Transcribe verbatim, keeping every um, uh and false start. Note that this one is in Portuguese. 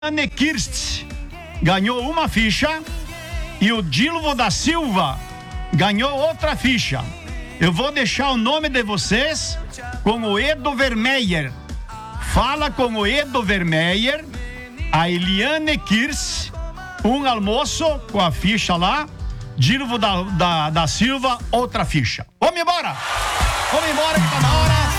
Eliane Kirst ganhou uma ficha e o Dilvo da Silva ganhou outra ficha. Eu vou deixar o nome de vocês com o Edo Vermeyer. Fala com o Edo Vermeyer, a Eliane Kirst, um almoço com a ficha lá, Dilvo da, da, da Silva, outra ficha. Vamos embora! Vamos embora que tá na hora.